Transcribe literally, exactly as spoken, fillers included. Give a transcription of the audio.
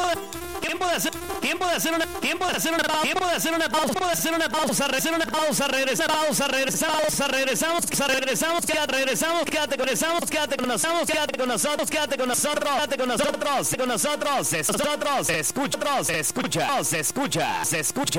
tiempo de, tiempo de hacer, tiempo de hacer una, tiempo de hacer una pausa, tiempo de hacer una pausa, tiempo de hacer una pausa, hacer una pausa, regresar, pausa, regresamos, regresamos, regresamos, quédate, regresamos, quédate con nosotros, quédate con nosotros, quédate con nosotros, quédate con nosotros, quédate con nosotros, con nosotros, nosotros, escucha, escucha, escucha, escucha.